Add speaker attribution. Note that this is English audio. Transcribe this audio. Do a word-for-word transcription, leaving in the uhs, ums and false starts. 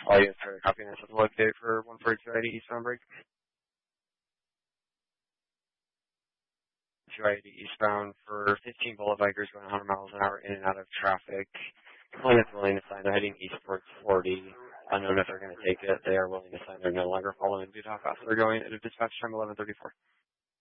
Speaker 1: All units are copying this at the located for one forty-two I eighty eastbound break. two I eighty eastbound for fifteen Bullet Bikers going one hundred miles an hour in and out of traffic. Client is willing to sign. They're heading east towards forty. Unknown if they're going to take it. They are willing to sign. They're no longer following due to how fast they're going. It is dispatch time eleven thirty-four.